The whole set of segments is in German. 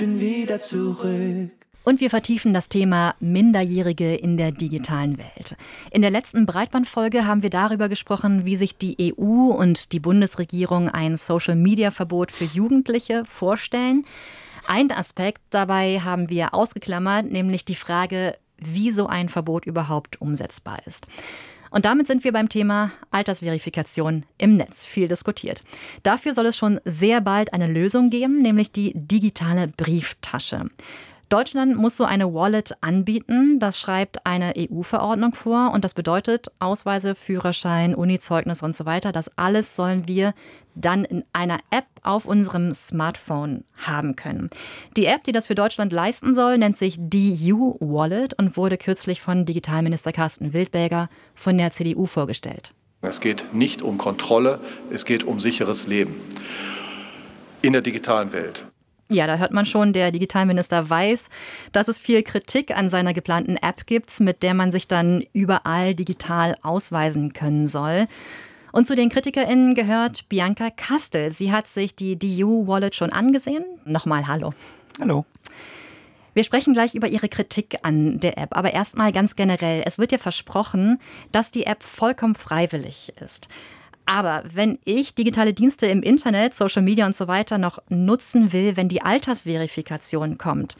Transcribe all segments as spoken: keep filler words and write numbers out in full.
Bin wieder zurück. Und wir vertiefen das Thema Minderjährige in der digitalen Welt. In der letzten Breitbandfolge haben wir darüber gesprochen, wie sich die E U und die Bundesregierung ein Social-Media-Verbot für Jugendliche vorstellen. Ein Aspekt dabei haben wir ausgeklammert, nämlich die Frage, wie so ein Verbot überhaupt umsetzbar ist. Und damit sind wir beim Thema Altersverifikation im Netz, viel diskutiert. Dafür soll es schon sehr bald eine Lösung geben, nämlich die digitale Brieftasche. Deutschland muss so eine Wallet anbieten, das schreibt eine E U-Verordnung vor und das bedeutet Ausweise, Führerschein, Uni-Zeugnis und so weiter. Das alles sollen wir dann in einer App auf unserem Smartphone haben können. Die App, die das für Deutschland leisten soll, nennt sich D U-Wallet und wurde kürzlich von Digitalminister Carsten Wildberger von der C D U vorgestellt. Es geht nicht um Kontrolle, es geht um sicheres Leben in der digitalen Welt. Ja, da hört man schon, der Digitalminister weiß, dass es viel Kritik an seiner geplanten App gibt, mit der man sich dann überall digital ausweisen können soll. Und zu den KritikerInnen gehört Bianca Kastel. Sie hat sich die D U-Wallet schon angesehen. Nochmal hallo. Hallo. Wir sprechen gleich über Ihre Kritik an der App, aber erstmal ganz generell. Es wird ja versprochen, dass die App vollkommen freiwillig ist. Aber wenn ich digitale Dienste im Internet, Social Media und so weiter noch nutzen will, wenn die Altersverifikation kommt,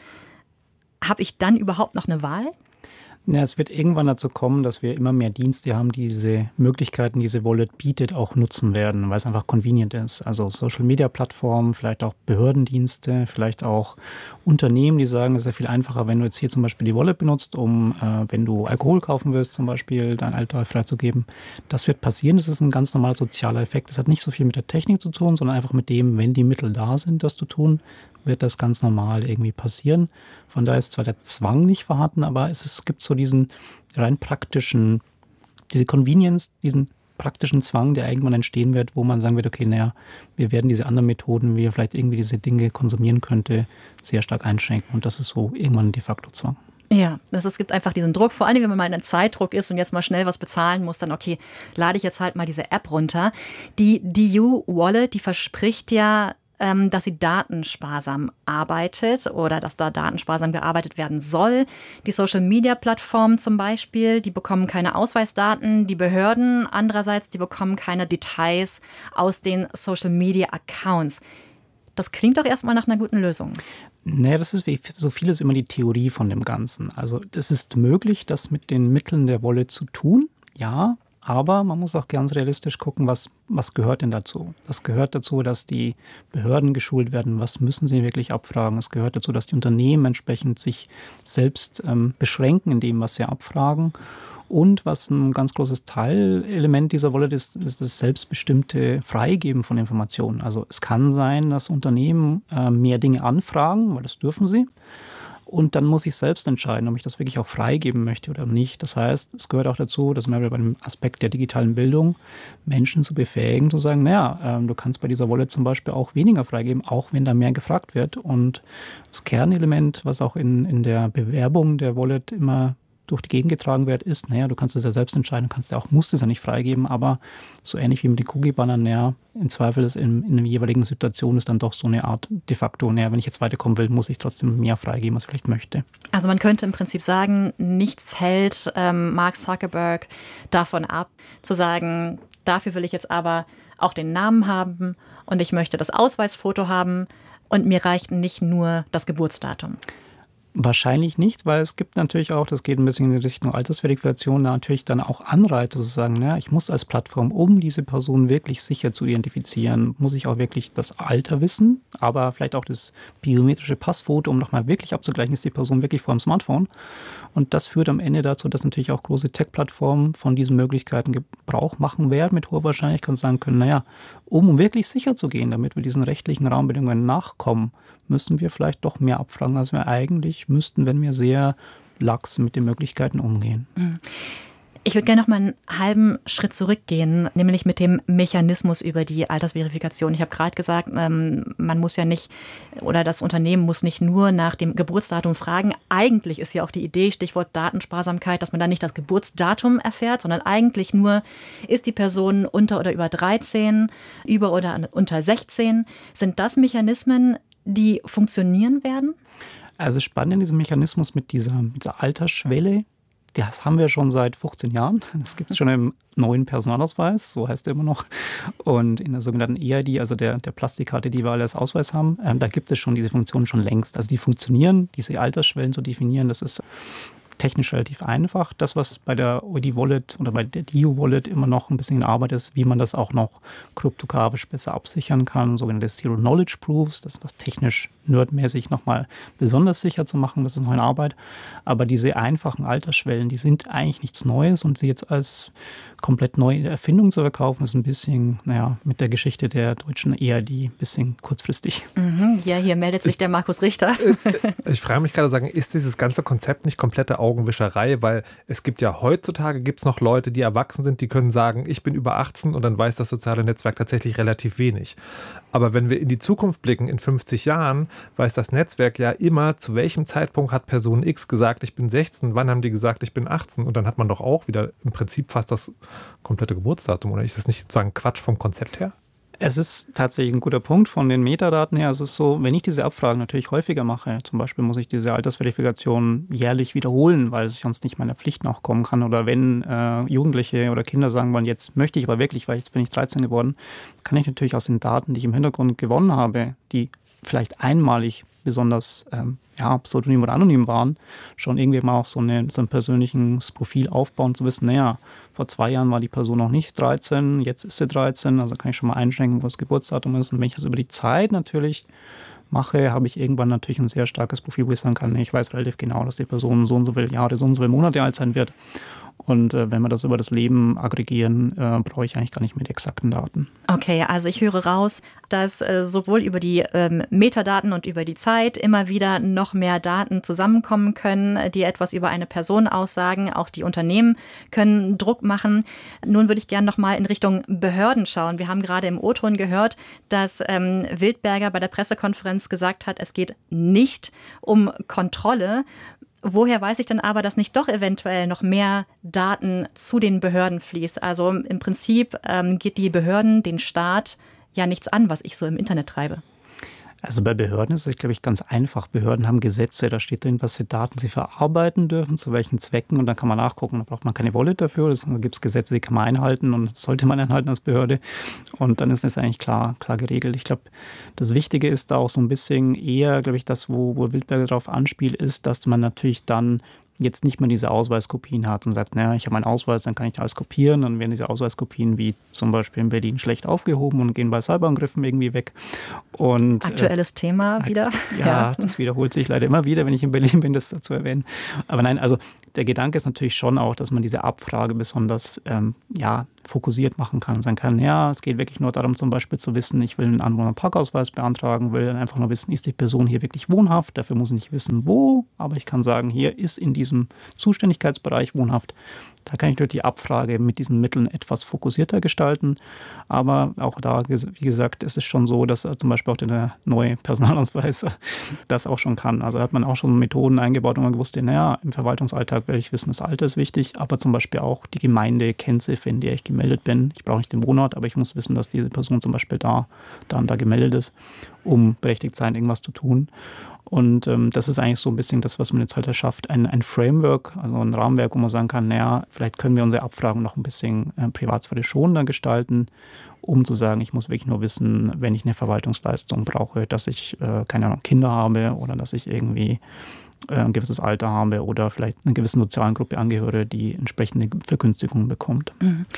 habe ich dann überhaupt noch eine Wahl? Ja, es wird irgendwann dazu kommen, dass wir immer mehr Dienste haben, die diese Möglichkeiten, die diese Wallet bietet, auch nutzen werden, weil es einfach convenient ist. Also Social-Media-Plattformen, vielleicht auch Behördendienste, vielleicht auch Unternehmen, die sagen, es ist ja viel einfacher, wenn du jetzt hier zum Beispiel die Wallet benutzt, um, äh, wenn du Alkohol kaufen willst, zum Beispiel dein Alter freizugeben. Das wird passieren, das ist ein ganz normaler sozialer Effekt. Das hat nicht so viel mit der Technik zu tun, sondern einfach mit dem, wenn die Mittel da sind, das zu tun, wird das ganz normal irgendwie passieren. Von daher ist zwar der Zwang nicht vorhanden, aber es, ist, es gibt so diesen rein praktischen, diese Convenience, diesen praktischen Zwang, der irgendwann entstehen wird, wo man sagen wird, okay, naja, wir werden diese anderen Methoden, wie wir vielleicht irgendwie diese Dinge konsumieren könnte, sehr stark einschränken. Und das ist so irgendwann ein de facto Zwang. Ja, das, es gibt einfach diesen Druck, vor allem wenn man mal in einem Zeitdruck ist und jetzt mal schnell was bezahlen muss, dann okay, lade ich jetzt halt mal diese App runter. Die D U-Wallet, die verspricht ja, dass sie datensparsam arbeitet oder dass da datensparsam gearbeitet werden soll. Die Social-Media-Plattformen zum Beispiel, die bekommen keine Ausweisdaten. Die Behörden andererseits, die bekommen keine Details aus den Social-Media-Accounts. Das klingt doch erstmal nach einer guten Lösung. Naja, das ist wie so vieles immer die Theorie von dem Ganzen. Also es ist möglich, das mit den Mitteln der Wallet zu tun, ja. Aber man muss auch ganz realistisch gucken, was, was gehört denn dazu. Das gehört dazu, dass die Behörden geschult werden, was müssen sie wirklich abfragen. Es gehört dazu, dass die Unternehmen entsprechend sich selbst ähm, beschränken in dem, was sie abfragen. Und was ein ganz großes Teilelement dieser Wallet ist, ist das selbstbestimmte Freigeben von Informationen. Also es kann sein, dass Unternehmen äh, mehr Dinge anfragen, weil das dürfen sie. Und dann muss ich selbst entscheiden, ob ich das wirklich auch freigeben möchte oder nicht. Das heißt, es gehört auch dazu, dass man bei dem Aspekt der digitalen Bildung Menschen zu befähigen, zu sagen, naja, äh, du kannst bei dieser Wallet zum Beispiel auch weniger freigeben, auch wenn da mehr gefragt wird. Und das Kernelement, was auch in, in der Bewerbung der Wallet immer durch die Gegend getragen wird, ist, naja, du kannst es ja selbst entscheiden, kannst ja auch, musst es ja nicht freigeben, aber so ähnlich wie mit den Cookie-Bannern, naja, im Zweifel ist in, in einer jeweiligen Situation ist dann doch so eine Art de facto, naja, wenn ich jetzt weiterkommen will, muss ich trotzdem mehr freigeben, als ich vielleicht möchte. Also man könnte im Prinzip sagen, nichts hält ähm, Mark Zuckerberg davon ab, zu sagen, dafür will ich jetzt aber auch den Namen haben und ich möchte das Ausweisfoto haben und mir reicht nicht nur das Geburtsdatum. Wahrscheinlich nicht, weil es gibt natürlich auch, das geht ein bisschen in Richtung Altersverifikation, natürlich dann auch Anreize zu sagen, ja, ich muss als Plattform, um diese Person wirklich sicher zu identifizieren, muss ich auch wirklich das Alter wissen, aber vielleicht auch das biometrische Passfoto, um nochmal wirklich abzugleichen, ist die Person wirklich vor dem Smartphone. Und das führt am Ende dazu, dass natürlich auch große Tech-Plattformen von diesen Möglichkeiten Gebrauch machen werden, mit hoher Wahrscheinlichkeit und sagen können, naja, um wirklich sicher zu gehen, damit wir diesen rechtlichen Rahmenbedingungen nachkommen, müssen wir vielleicht doch mehr abfragen, als wir eigentlich müssten, wenn wir sehr lax mit den Möglichkeiten umgehen. Ich würde gerne noch mal einen halben Schritt zurückgehen, nämlich mit dem Mechanismus über die Altersverifikation. Ich habe gerade gesagt, ähm, man muss ja nicht, oder das Unternehmen muss nicht nur nach dem Geburtsdatum fragen. Eigentlich ist ja auch die Idee, Stichwort Datensparsamkeit, dass man da nicht das Geburtsdatum erfährt, sondern eigentlich nur, ist die Person unter oder über dreizehn, über oder unter sechzehn. Sind das Mechanismen, die funktionieren werden? Also spannend in diesem Mechanismus mit dieser, mit dieser Altersschwelle, das haben wir schon seit fünfzehn Jahren. Das gibt es schon im neuen Personalausweis, so heißt er immer noch. Und in der sogenannten E I D, also der, der Plastikkarte, die wir alle als Ausweis haben, ähm, da gibt es schon diese Funktionen schon längst. Also die funktionieren, diese Altersschwellen zu definieren, das ist technisch relativ einfach. Das, was bei der O I D-Wallet oder bei der D I O-Wallet immer noch ein bisschen in Arbeit ist, wie man das auch noch kryptografisch besser absichern kann, sogenannte Zero-Knowledge-Proofs, das ist das technisch nerdmäßig nochmal besonders sicher zu machen, das ist noch in Arbeit. Aber diese einfachen Altersschwellen, die sind eigentlich nichts Neues und sie jetzt als komplett neue Erfindung zu verkaufen, ist ein bisschen, naja, mit der Geschichte der deutschen E I D ein bisschen kurzfristig. Mhm, ja, hier meldet sich ich, der Markus Richter. Ich frage mich gerade, sagen, ist dieses ganze Konzept nicht komplette Augenwischerei? Weil es gibt ja heutzutage gibt's noch Leute, die erwachsen sind, die können sagen, ich bin über achtzehn und dann weiß das soziale Netzwerk tatsächlich relativ wenig. Aber wenn wir in die Zukunft blicken, in fünfzig Jahren, weiß das Netzwerk ja immer, zu welchem Zeitpunkt hat Person X gesagt, ich bin sechzehn, wann haben die gesagt, ich bin achtzehn und dann hat man doch auch wieder im Prinzip fast das komplette Geburtsdatum, oder ist das nicht sozusagen Quatsch vom Konzept her? Es ist tatsächlich ein guter Punkt von den Metadaten her. Es ist so, wenn ich diese Abfragen natürlich häufiger mache, zum Beispiel muss ich diese Altersverifikation jährlich wiederholen, weil ich sonst nicht meiner Pflicht nachkommen kann. Oder wenn äh, Jugendliche oder Kinder sagen wollen, jetzt möchte ich aber wirklich, weil jetzt bin ich dreizehn geworden, kann ich natürlich aus den Daten, die ich im Hintergrund gewonnen habe, die vielleicht einmalig besonders ähm, ja, pseudonym oder anonym waren, schon irgendwie mal auch so, eine, so ein persönliches Profil aufbauen, zu wissen, naja, vor zwei Jahren war die Person noch nicht dreizehn, jetzt ist sie dreizehn, also kann ich schon mal einschränken, wo das Geburtsdatum ist. Und wenn ich das über die Zeit natürlich mache, habe ich irgendwann natürlich ein sehr starkes Profil, wo ich sagen kann, ich weiß relativ genau, dass die Person so und so viele Jahre, so und so viele Monate alt sein wird. Und äh, wenn wir das über das Leben aggregieren, äh, brauche ich eigentlich gar nicht mehr die exakten Daten. Okay, also ich höre raus, dass äh, sowohl über die ähm, Metadaten und über die Zeit immer wieder noch mehr Daten zusammenkommen können, die etwas über eine Person aussagen. Auch die Unternehmen können Druck machen. Nun würde ich gerne noch mal in Richtung Behörden schauen. Wir haben gerade im O-Ton gehört, dass ähm, Wildberger bei der Pressekonferenz gesagt hat, es geht nicht um Kontrolle. Woher weiß ich denn aber, dass nicht doch eventuell noch mehr Daten zu den Behörden fließt? Also im Prinzip ähm, geht die Behörden, den Staat ja nichts an, was ich so im Internet treibe. Also bei Behörden ist es, glaube ich, ganz einfach. Behörden haben Gesetze, da steht drin, was für Daten sie verarbeiten dürfen, zu welchen Zwecken. Und dann kann man nachgucken, da braucht man keine Wallet dafür. Da gibt es Gesetze, die kann man einhalten und sollte man einhalten als Behörde. Und dann ist es eigentlich klar, klar geregelt. Ich glaube, das Wichtige ist da auch so ein bisschen eher, glaube ich, das, wo, wo Wildberger darauf anspielt, ist, dass man natürlich dann jetzt nicht mehr diese Ausweiskopien hat und sagt, naja, ich habe meinen Ausweis, dann kann ich alles kopieren. Dann werden diese Ausweiskopien wie zum Beispiel in Berlin schlecht aufgehoben und gehen bei Cyberangriffen irgendwie weg. Und, Aktuelles äh, Thema wieder. Ja, ja, das wiederholt sich leider immer wieder, wenn ich in Berlin bin, das dazu erwähnen. Aber nein, also der Gedanke ist natürlich schon auch, dass man diese Abfrage besonders ähm, ja, fokussiert machen kann und sagen kann, ja, es geht wirklich nur darum, zum Beispiel zu wissen, ich will einen Anwohnerparkausweis beantragen, will dann einfach nur wissen, ist die Person hier wirklich wohnhaft? Dafür muss ich nicht wissen, wo, aber ich kann sagen, hier ist in diesem Zuständigkeitsbereich wohnhaft. Da kann ich durch die Abfrage mit diesen Mitteln etwas fokussierter gestalten. Aber auch da, wie gesagt, ist es schon so, dass zum Beispiel auch der neue Personalausweis das auch schon kann. Also da hat man auch schon Methoden eingebaut, wo man gewusst, naja, im Verwaltungsalltag will ich wissen, das Alter ist wichtig, aber zum Beispiel auch die Gemeindekennziffer, in der ich gemeldet bin. Ich brauche nicht den Wohnort, aber ich muss wissen, dass diese Person zum Beispiel da, da und da gemeldet ist, um berechtigt sein, irgendwas zu tun. Und ähm, das ist eigentlich so ein bisschen das, was man jetzt halt erschafft, ein, ein Framework, also ein Rahmenwerk, wo man sagen kann, naja, vielleicht können wir unsere Abfragen noch ein bisschen äh, Privatsphäre schonender gestalten, um zu sagen, ich muss wirklich nur wissen, wenn ich eine Verwaltungsleistung brauche, dass ich, äh, keine Ahnung, Kinder habe oder dass ich irgendwie äh, ein gewisses Alter habe oder vielleicht einer gewissen sozialen Gruppe angehöre, die entsprechende Vergünstigungen bekommt.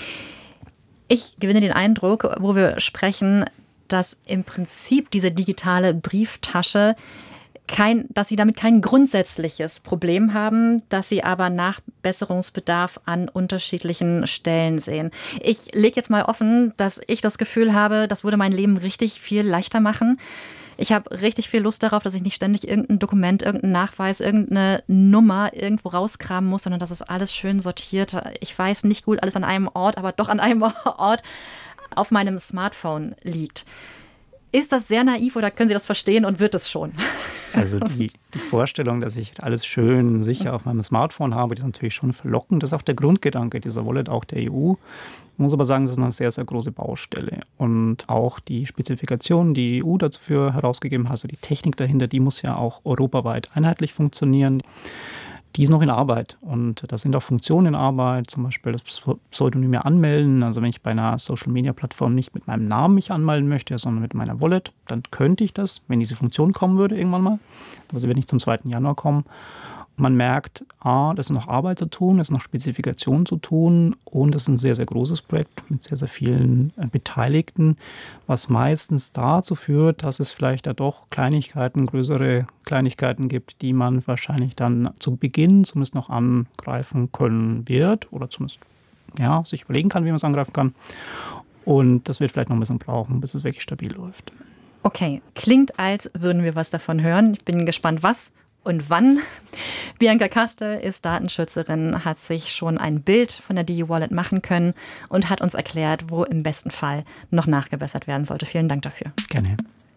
Ich gewinne den Eindruck, wo wir sprechen, dass im Prinzip diese digitale Brieftasche Kein, dass Sie damit kein grundsätzliches Problem haben, dass Sie aber Nachbesserungsbedarf an unterschiedlichen Stellen sehen. Ich lege jetzt mal offen, dass ich das Gefühl habe, das würde mein Leben richtig viel leichter machen. Ich habe richtig viel Lust darauf, dass ich nicht ständig irgendein Dokument, irgendeinen Nachweis, irgendeine Nummer irgendwo rauskramen muss, sondern dass es alles schön sortiert. Ich weiß, nicht gut alles an einem Ort, aber doch an einem Ort auf meinem Smartphone liegt. Ist das sehr naiv oder können Sie das verstehen und wird es schon? Also die, die Vorstellung, dass ich alles schön sicher auf meinem Smartphone habe, die ist natürlich schon verlockend. Das ist auch der Grundgedanke dieser Wallet, auch der E U. Ich muss aber sagen, das ist eine sehr, sehr große Baustelle. Und auch die Spezifikationen, die die E U dafür herausgegeben hat, also die Technik dahinter, die muss ja auch europaweit einheitlich funktionieren. Die ist noch in Arbeit und da sind auch Funktionen in Arbeit, zum Beispiel das Pseudonyme Anmelden. Also wenn ich bei einer Social-Media-Plattform nicht mit meinem Namen mich anmelden möchte, sondern mit meiner Wallet, dann könnte ich das, wenn diese Funktion kommen würde irgendwann mal. Aber sie wird nicht zum zweiten Januar kommen. Und man merkt, ah, das ist noch Arbeit zu tun, es ist noch Spezifikationen zu tun und es ist ein sehr, sehr großes Projekt mit sehr, sehr vielen äh, Beteiligten, was meistens dazu führt, dass es vielleicht da doch Kleinigkeiten, größere Kleinigkeiten gibt, die man wahrscheinlich dann zu Beginn zumindest noch angreifen können wird oder zumindest ja, sich überlegen kann, wie man es angreifen kann. Und das wird vielleicht noch ein bisschen brauchen, bis es wirklich stabil läuft. Okay, klingt, als würden wir was davon hören. Ich bin gespannt, was und wann. Bianca Kastel ist Datenschützerin, hat sich schon ein Bild von der DigiWallet machen können und hat uns erklärt, wo im besten Fall noch nachgebessert werden sollte. Vielen Dank dafür. Gerne.